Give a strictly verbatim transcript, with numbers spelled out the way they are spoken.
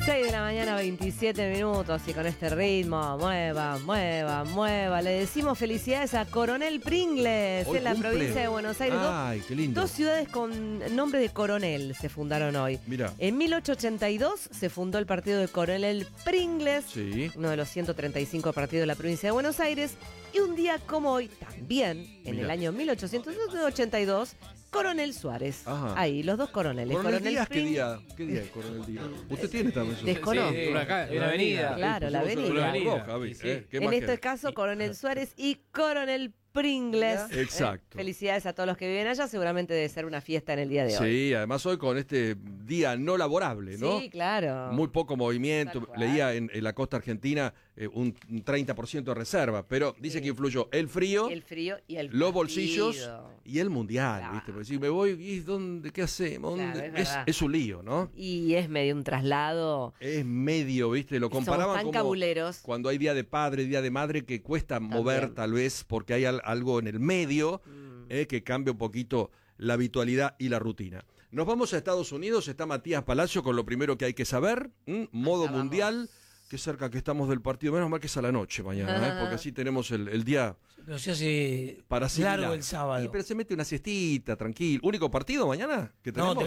seis de la mañana, veintisiete minutos, y con este ritmo, mueva, mueva, mueva. Le decimos felicidades a Coronel Pringles Hoy en la cumple. provincia de Buenos Aires. Ay, qué lindo. Dos ciudades con nombre de coronel se fundaron hoy. Mirá. En mil ochocientos ochenta y dos se fundó el partido de Coronel Pringles, Sí. uno de los ciento treinta y cinco partidos de la provincia de Buenos Aires. Y un día como hoy, también, en Mirá. el año mil ochocientos ochenta y dos, Coronel Suárez. Ajá. Ahí, los dos coroneles. Coronel Díaz, ¿qué Pringles- día? ¿Qué día es Coronel Díaz? Usted tiene también su... Desconozco. Sí, una, ca- una avenida. Claro, la Pusimos avenida. una Avenida. roja, ¿ves? Sí. ¿Eh? ¿Qué En más este querés? caso, Coronel Suárez y Coronel Pringles. Exacto. Eh, felicidades a todos los que viven allá. Seguramente debe ser una fiesta en el día de hoy. Sí, además hoy con este día no laborable, ¿no? Sí, claro. Muy poco movimiento. Tal cual. Leía en, en la costa argentina eh, un, un treinta por ciento de reserva, pero dice que influyó el frío, El frío y el los partido. bolsillos y el mundial, Claro. ¿viste? Porque si me voy, ¿y dónde? ¿Qué hacemos? Claro, ¿Dónde? es es, verdad. es un lío, ¿no? Y es medio un traslado. Es medio, ¿viste? Lo Somos comparaban tan como cabuleros. cuando hay día de padre, día de madre, que cuesta mover tal vez porque hay al- algo en el medio Mm. eh, que cambia un poquito la habitualidad y la rutina. Nos vamos a Estados Unidos, está Matías Palacio con lo primero que hay que saber, ¿m? Modo Acá vamos. mundial, qué cerca que estamos del partido, menos mal que es a la noche mañana, ¿eh? Porque así tenemos el, el día Pero se hace para asimilar. largo el sábado. Y, pero se mete una siestita, tranquilo. ¿Único partido mañana que tenemos? No,